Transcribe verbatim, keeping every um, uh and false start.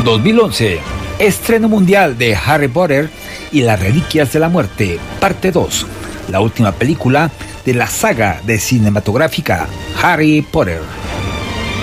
dos mil once, estreno mundial de Harry Potter y las Reliquias de la Muerte, parte dos, la última película de la saga de cinematográfica Harry Potter.